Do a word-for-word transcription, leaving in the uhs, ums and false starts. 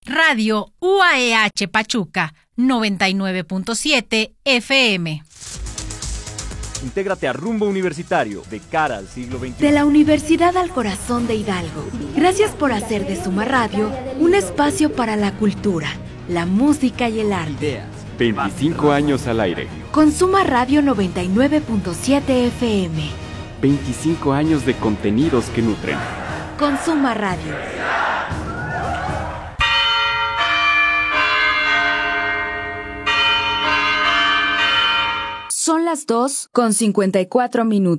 Radio U A E H Pachuca, noventa y nueve punto siete F M. Intégrate a Rumbo Universitario, de cara al siglo veintiuno. De la Universidad al Corazón de Hidalgo. Gracias por hacer de Suma Radio un espacio para la cultura, la música y el arte. veinticinco años al aire. Con Suma Radio noventa y nueve punto siete F M. veinticinco años de contenidos que nutren. Con Suma Radio. Son las dos con cincuenta y cuatro minutos.